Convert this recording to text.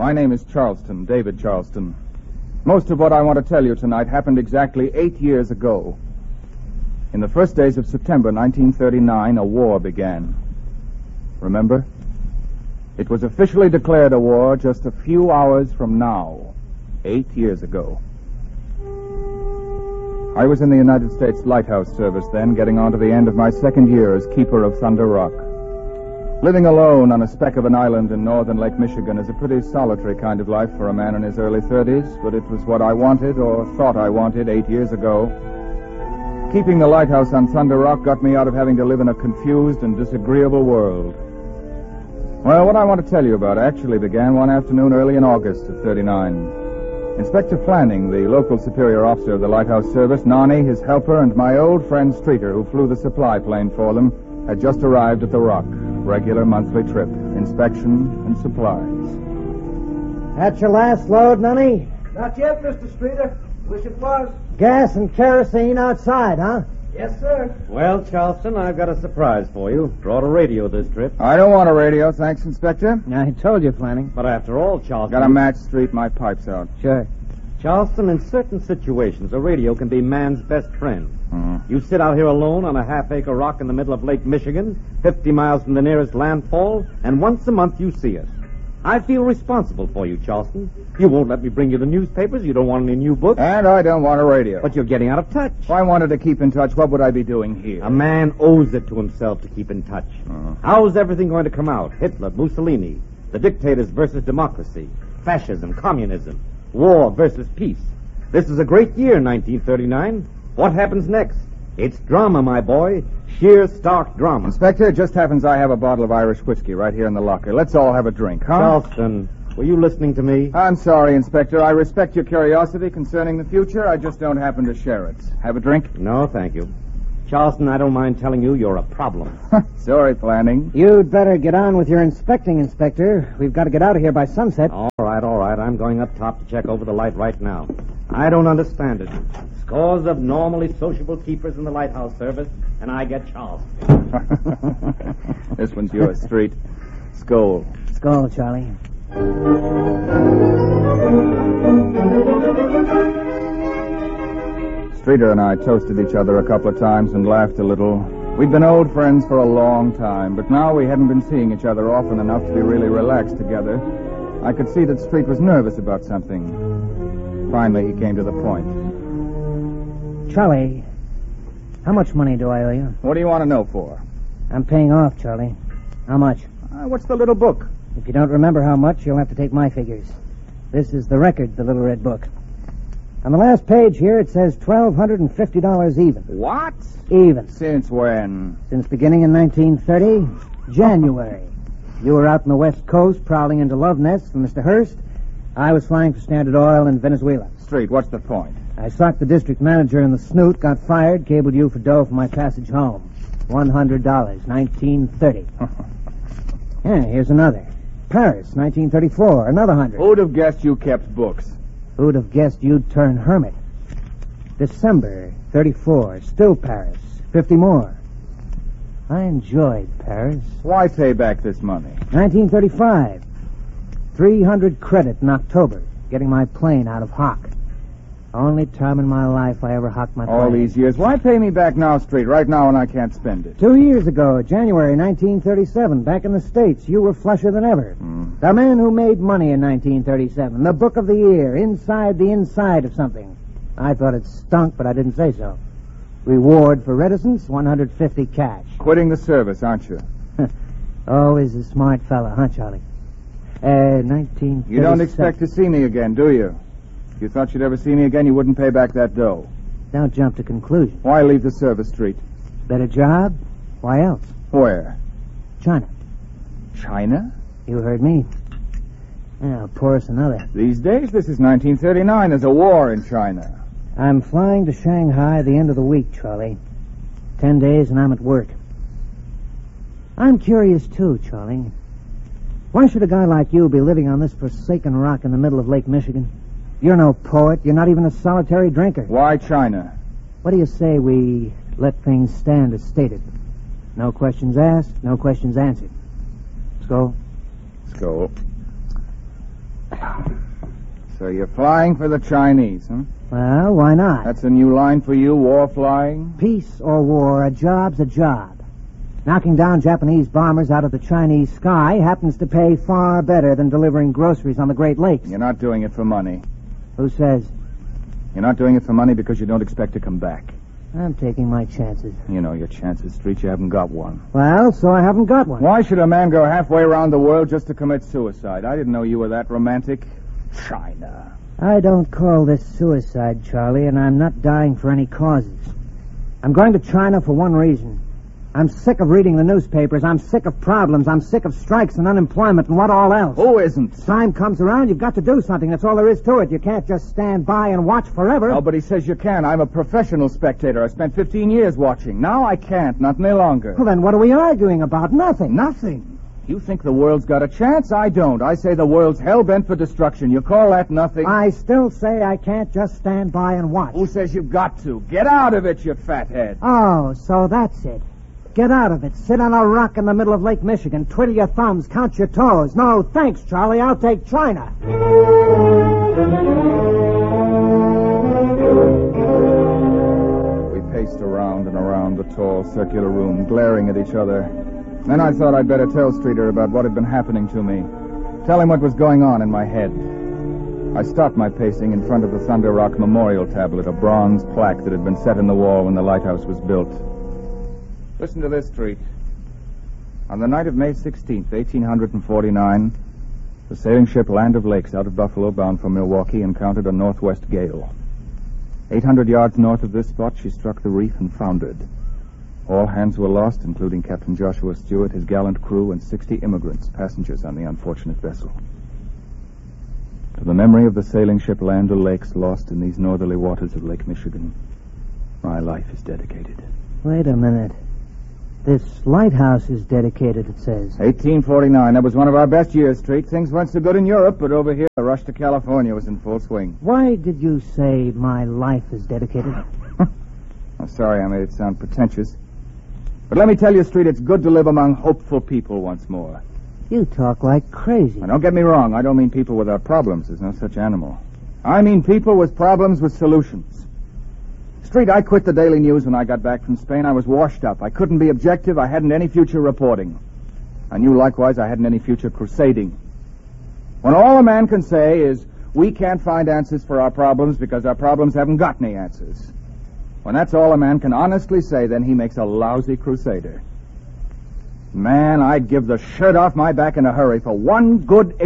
My name is Charleston, David Charleston. Most of what I want to tell you tonight happened exactly 8 years ago. In the first days of September 1939, a war began. Remember? It was officially declared a war just a few hours from now, 8 years ago. I was in the United States Lighthouse Service then, getting on to the end of my second year as keeper of Thunder Rock. Living alone on a speck of an island in northern Lake Michigan is a pretty solitary kind of life for a man in his early 30s, but it was what I wanted, or thought I wanted, 8 years ago. Keeping the lighthouse on Thunder Rock got me out of having to live in a confused and disagreeable world. Well, what I want to tell you about actually began one afternoon early in August of 39. Inspector Flanning, the local superior officer of the Lighthouse Service, Nani, his helper, and my old friend Streeter, who flew the supply plane for them, had just arrived at the Rock. Regular monthly trip, inspection and supplies. That's your last load, Nunny? Not yet, Mr. Streeter. Wish it was. Gas and kerosene outside, huh? Yes, sir. Well, Charleston, I've got a surprise for you. Brought a radio this trip. I don't want a radio, thanks, Inspector. I told you, Flanning. But after all, Charleston... Got a match, Street, my pipe's out. Sure. Charleston, in certain situations, a radio can be man's best friend. You sit out here alone on a half-acre rock in the middle of Lake Michigan, 50 miles from the nearest landfall, and once a month you see us. I feel responsible for you, Charleston. You won't let me bring you the newspapers. You don't want any new books. And I don't want a radio. But you're getting out of touch. If I wanted to keep in touch, what would I be doing here? A man owes it to himself to keep in touch. How's everything going to come out? Hitler, Mussolini, the dictators versus democracy, fascism, communism, war versus peace. This is a great year, 1939. What happens next? It's drama, my boy. Sheer, stark drama. Inspector, it just happens I have a bottle of Irish whiskey right here in the locker. Let's all have a drink, huh? Charleston, were you listening to me? I'm sorry, Inspector. I respect your curiosity concerning the future. I just don't happen to share it. Have a drink? No, thank you. Charleston, I don't mind telling you you're a problem. Sorry, Flanning. You'd better get on with your inspecting, Inspector. We've got to get out of here by sunset. All right. I'm going up top to check over the light right now. I don't understand it. Scores of normally sociable keepers in the lighthouse service, and I get Charleston. This one's yours, Street. Skull. Skull, Charlie. Streeter and I toasted each other a couple of times and laughed a little. We'd been old friends for a long time, but now we hadn't been seeing each other often enough to be really relaxed together. I could see that Street was nervous about something. Finally, he came to the point. Charlie, how much money do I owe you? What do you want to know for? I'm paying off, Charlie. How much? What's the little book? If you don't remember how much, you'll have to take my figures. This is the record, the little red book. On the last page here, it says $1,250 even. What? Even. Since when? Since beginning in 1930, January. You were out on the West Coast prowling into love nests for Mr. Hearst. I was flying for Standard Oil in Venezuela. Street, what's the point? I socked the district manager in the snoot, got fired, cabled you for dough for my passage home. $100, 1930. Yeah, here's another. Paris, 1934, another 100. Who'd have guessed you kept books? Who'd have guessed you'd turn hermit? December, 34, still Paris, 50 more. I enjoyed Paris. Why pay back this money? 1935, 300 credit in October, getting my plane out of hock. Only time in my life I ever hocked my plane. All these years. Why pay me back now, Street, right now when I can't spend it? 2 years ago, January 1937, back in the States, you were flusher than ever. The man who made money in 1937, the book of the year, inside the inside of something. I thought it stunk, but I didn't say so. Reward for reticence, $150 cash. Quitting the service, aren't you? Always a smart fella, huh, Charlie? 1937. You don't expect to see me again, do you? If you thought you'd ever see me again, you wouldn't pay back that dough. Don't jump to conclusions. Why leave the service, Street? Better job? Why else? Where? China. China? You heard me. Now, pour us another. These days, this is 1939. There's a war in China. I'm flying to Shanghai at the end of the week, Charlie. 10 days and I'm at work. I'm curious, too, Charlie. Why should a guy like you be living on this forsaken rock in the middle of Lake Michigan? You're no poet. You're not even a solitary drinker. Why China? What do you say we let things stand as stated? No questions asked, no questions answered. Let's go. Let's go. So you're flying for the Chinese, huh? Well, why not? That's a new line for you, war flying? Peace or war, a job's a job. Knocking down Japanese bombers out of the Chinese sky happens to pay far better than delivering groceries on the Great Lakes. You're not doing it for money. Who says? You're not doing it for money because you don't expect to come back. I'm taking my chances. You know your chances, Street. You haven't got one. Well, so I haven't got one. Why should a man go halfway around the world just to commit suicide? I didn't know you were that romantic. China. I don't call this suicide, Charlie, and I'm not dying for any causes. I'm going to China for one reason. I'm sick of reading the newspapers. I'm sick of problems. I'm sick of strikes and unemployment and what all else. Who isn't? Time comes around, you've got to do something. That's all there is to it. You can't just stand by and watch forever. Nobody says you can. I'm a professional spectator. I spent 15 years watching. Now I can't. Not any longer. Well, then what are we arguing about? Nothing. Nothing. You think the world's got a chance? I don't. I say the world's hell-bent for destruction. You call that nothing? I still say I can't just stand by and watch. Who says you've got to? Get out of it, you fathead. Oh, so that's it. Get out of it. Sit on a rock in the middle of Lake Michigan. Twiddle your thumbs. Count your toes. No, thanks, Charlie. I'll take China. We paced around and around the tall circular room, glaring at each other. Then I thought I'd better tell Streeter about what had been happening to me. Tell him what was going on in my head. I stopped my pacing in front of the Thunder Rock Memorial tablet, a bronze plaque that had been set in the wall when the lighthouse was built. Listen to this, Street. On the night of May 16th, 1849, the sailing ship Land of Lakes out of Buffalo, bound for Milwaukee, encountered a northwest gale. 800 yards north of this spot, she struck the reef and foundered. All hands were lost, including Captain Joshua Stewart, his gallant crew, and 60 immigrants, passengers on the unfortunate vessel. To the memory of the sailing ship Land of Lakes lost in these northerly waters of Lake Michigan, my life is dedicated. Wait a minute. This lighthouse is dedicated, it says. 1849. That was one of our best years, Street. Things weren't so good in Europe, but over here, the rush to California was in full swing. Why did you say my life is dedicated? I'm sorry I made it sound pretentious. But let me tell you, Street, it's good to live among hopeful people once more. You talk like crazy. Now, don't get me wrong. I don't mean people without problems. There's no such animal. I mean people with problems with solutions. Street, I quit the Daily News when I got back from Spain. I was washed up. I couldn't be objective. I hadn't any future reporting. I knew, likewise, I hadn't any future crusading. When all a man can say is, we can't find answers for our problems because our problems haven't got any answers. When that's all a man can honestly say, then he makes a lousy crusader. Man, I'd give the shirt off my back in a hurry for one good